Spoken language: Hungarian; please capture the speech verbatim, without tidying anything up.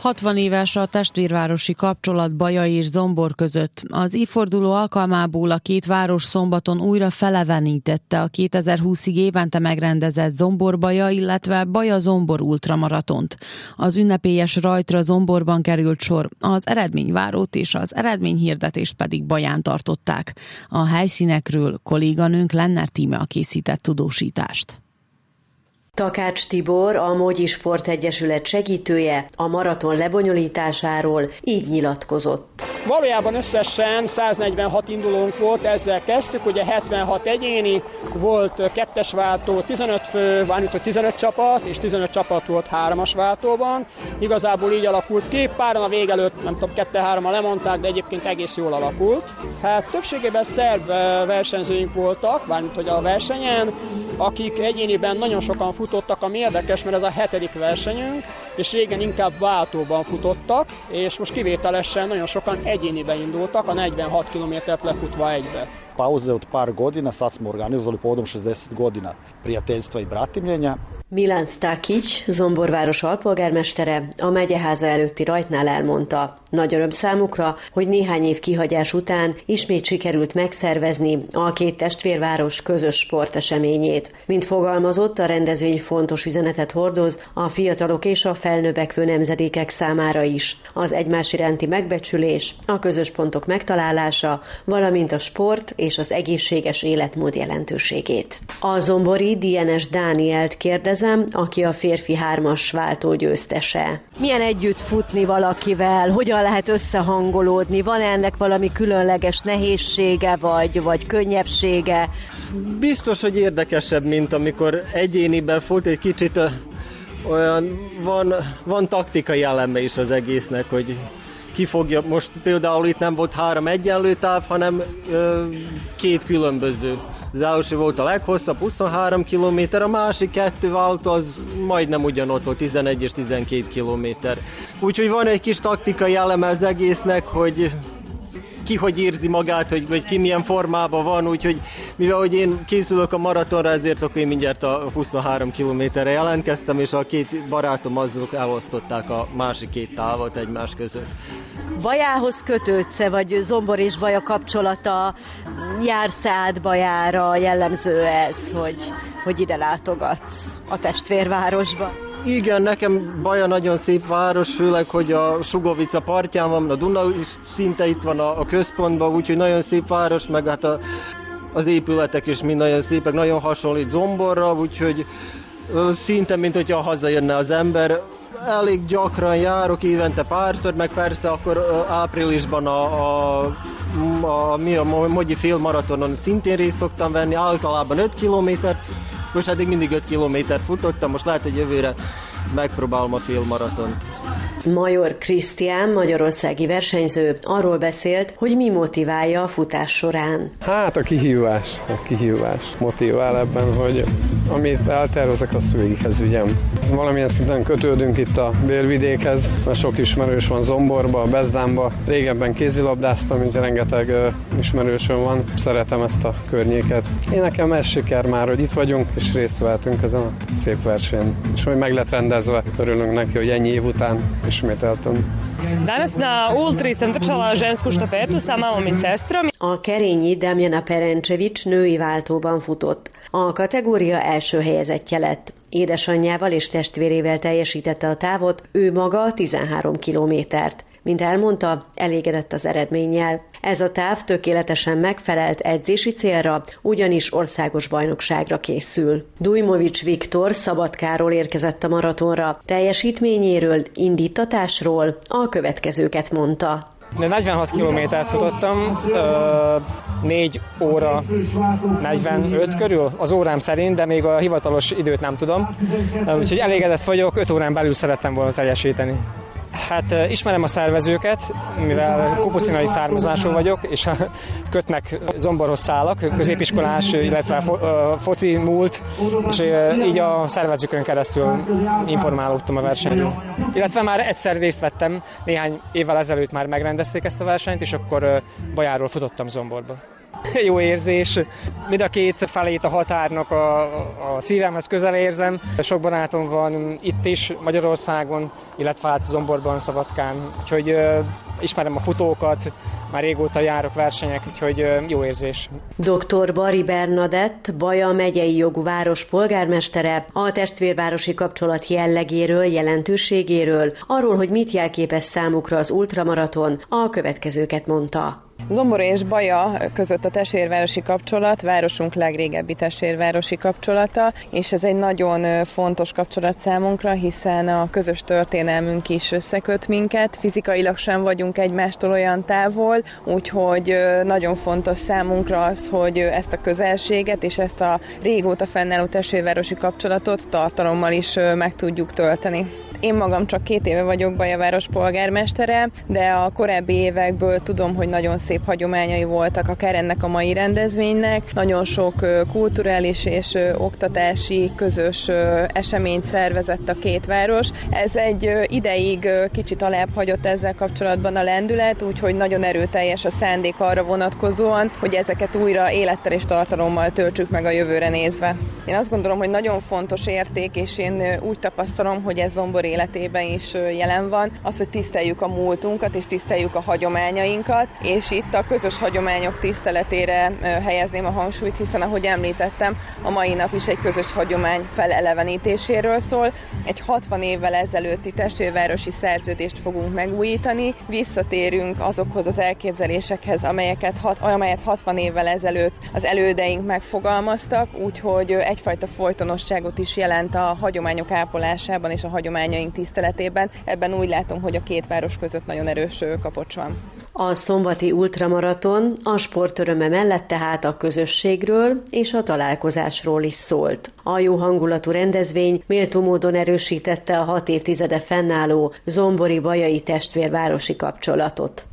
hatvan éves a testvérvárosi kapcsolat Baja és Zombor között. Az évforduló alkalmából a két város szombaton újra felevenítette a kétezer-húszig évente megrendezett Zombor-Baja, illetve Baja-Zombor ultramaratont. Az ünnepélyes rajtra Zomborban került sor, az eredményvárót és az eredményhirdetést pedig Baján tartották. A helyszínekről kolléganőnk Lenner Tímea készített tudósítást. Takács Tibor, a Mogyi Sportegyesület segítője a maraton lebonyolításáról így nyilatkozott. Valójában összesen száznegyvenhat indulónk volt, ezzel kezdtük, ugye hetvenhat egyéni, volt kettes váltó, tizenöt fő, várjuk, hogy tizenöt csapat, és tizenöt csapat volt hármas váltóban. Igazából így alakult ki, páran a vég előtt, nem tudom, kettő-hárman lemondták, de egyébként egész jól alakult. Hát többségében szerb versenyzőink voltak, várjuk, hogy a versenyen, akik egyéniben nagyon sokan futottak, ami érdekes, mert ez a hetedik versenyünk, és régen inkább váltóban futottak, és most kivételesen nagyon sokan egyéniben indultak, a negyvenhat kilométert lefutva egybe. Pauze od par godina, sad smo organizovali povodom šezdeset godina prijateljstva i bratimljenja. Milan Stakic, Zomborváros alpolgármestere, a megyeháza előtti rajtnál elmondta. Nagy öröm számukra, hogy néhány év kihagyás után ismét sikerült megszervezni a két testvérváros közös sporteseményét. Mint fogalmazott, a rendezvény fontos üzenetet hordoz a fiatalok és a felnövekvő nemzedékek számára is. Az egymás iránti megbecsülés, a közös pontok megtalálása, valamint a sport és az egészséges életmód jelentőségét. A zombori dé en es Dánielt kérdezem, aki a férfi hármas váltó győztese. Milyen együtt futni valakivel? Hogyan lehet összehangolódni? Van ennek valami különleges nehézsége, vagy, vagy könnyebbsége? Biztos, hogy érdekesebb, mint amikor egyéniben fut, egy kicsit olyan, van, van taktikai eleme is az egésznek, hogy ki fogja, most például itt nem volt három egyenlő táv, hanem ö, két különböző. Az első volt a leghosszabb, huszonhárom kilométer, a másik kettő váltó az majdnem ugyanott volt, tizenegy és tizenkét kilométer. Úgyhogy van egy kis taktikai eleme az egésznek, hogy ki hogy érzi magát, hogy, hogy ki milyen formában van, úgyhogy mivel hogy én készülök a maratonra, ezért akkor én mindjárt a huszonhárom kilométerre jelentkeztem, és a két barátom azok elosztották a másik két távot egymás között. Bajához kötődsz-e, vagy Zombor és Baja kapcsolata, jársz át Bajára, jellemző ez, hogy, hogy ide látogatsz a testvérvárosba? Igen, nekem Baja nagyon szép város, főleg, hogy a Sugovica partján van, a Duna is szinte itt van a, a központban, úgyhogy nagyon szép város, meg hát a, az épületek is mind nagyon szépek, nagyon hasonlít Zomborra, úgyhogy ö, szinte, mint hogyha hazajönne az ember. Elég gyakran járok, évente párszor, meg persze akkor ö, áprilisban a, a, a, mi a Mogyi félmaratonon szintén részt szoktam venni, általában öt kilométert. Most eddig mindig öt kilométert futottam, most lehet, hogy jövőre megpróbálom a félmaratont. Major Krisztián, magyarországi versenyző arról beszélt, hogy mi motiválja a futás során. Hát a kihívás, a kihívás motivál ebben, hogy amit eltervezek, azt végighez vigyem. Valamilyen szinten kötődünk itt a délvidékhez, mert sok ismerős van Zomborba, Bezdánba. Régebben kézilabdáztam, így rengeteg uh, ismerősöm van. Szeretem ezt a környéket. Én nekem ez siker már, hogy itt vagyunk, és részt vehetünk ezen a szép versenyen. És hogy meg lett rendezve, örülünk neki, hogy ennyi év után ismételtem. Danas na ultri sam trčala žensku štafetu sa mamom i sestrom. A kerényi Damjana Perencevics női váltóban futott. A kategória első helyezettje lett. Édesanyjával és testvérével teljesítette a távot, ő maga tizenhárom kilométert. Mint elmondta, elégedett az eredménnyel. Ez a táv tökéletesen megfelelt edzési célra, ugyanis országos bajnokságra készül. Dujmovics Viktor Szabadkáról érkezett a maratonra. Teljesítményéről, indítatásról a következőket mondta. negyvenhat kilométert futottam, négy óra negyvenöt körül, az órám szerint, de még a hivatalos időt nem tudom. Úgyhogy elégedett vagyok, öt órán belül szerettem volna teljesíteni. Hát ismerem a szervezőket, mivel kopuszinai származású vagyok, és kötnek Zomborhoz szállak, középiskolás, illetve fo- foci múlt, és így a szervezőkön keresztül informálódtam a versenyről. Illetve már egyszer részt vettem, néhány évvel ezelőtt már megrendezték ezt a versenyt, és akkor Bajáról futottam Zomborba. Jó érzés. Mind a két felét a határnak a, a szívemhez közel érzem. Sok barátom van itt is, Magyarországon, illetve hát Zomborban, Szabadkán. Úgyhogy ö, ismerem a futókat, már régóta járok versenyek, úgyhogy ö, jó érzés. doktor Bari Bernadett, Baja megyei jogú város polgármestere a testvérvárosi kapcsolat jellegéről, jelentőségéről, arról, hogy mit jelképez számukra az ultramaraton, a következőket mondta. Zombor és Baja között a testvérvárosi kapcsolat, városunk legrégebbi testvérvárosi kapcsolata, és ez egy nagyon fontos kapcsolat számunkra, hiszen a közös történelmünk is összeköt minket, fizikailag sem vagyunk egymástól olyan távol, úgyhogy nagyon fontos számunkra az, hogy ezt a közelséget és ezt a régóta fennálló testvérvárosi kapcsolatot tartalommal is meg tudjuk tölteni. Én magam csak két éve vagyok Baja város polgármestere, de a korábbi évekből tudom, hogy nagyon szép hagyományai voltak akár ennek a mai rendezvénynek. Nagyon sok kulturális és oktatási közös eseményt szervezett a két város. Ez egy ideig kicsit alább hagyott ezzel kapcsolatban a lendület, úgyhogy nagyon erőteljes a szándék arra vonatkozóan, hogy ezeket újra élettel és tartalommal töltsük meg a jövőre nézve. Én azt gondolom, hogy nagyon fontos érték, és én úgy tapasztalom, hogy ez Zombor életében is jelen van, az, hogy tiszteljük a múltunkat és tiszteljük a hagyományainkat, és itt a közös hagyományok tiszteletére helyezném a hangsúlyt, hiszen ahogy említettem, a mai nap is egy közös hagyomány felelevenítéséről szól. Egy hatvan évvel ezelőtti testvérvárosi szerződést fogunk megújítani, visszatérünk azokhoz az elképzelésekhez, amelyeket hat, amelyet hatvan évvel ezelőtt az elődeink megfogalmaztak, úgyhogy egyfajta folytonosságot is jelent a hagyományok ápolásában és a hagyományaink tiszteletében. Ebben úgy látom, hogy a két város között nagyon erős kapocs van. A szombati ultramaraton a sportöröme mellett tehát a közösségről és a találkozásról is szólt. A jó hangulatú rendezvény méltó módon erősítette a hat évtizede fennálló zombori-bajai testvérvárosi kapcsolatot.